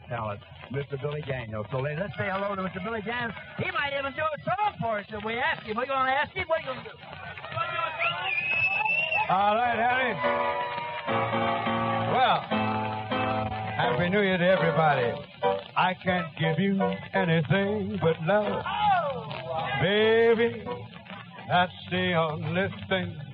talent, Mr. Billy Daniels. So let's say hello to Mr. Billy Daniels. He might even do a song for us if we ask him. We're going to ask him. What are you going to do? All right, Harry. Well, Happy New Year to everybody. I can't give you anything but love. Baby, that's the only thing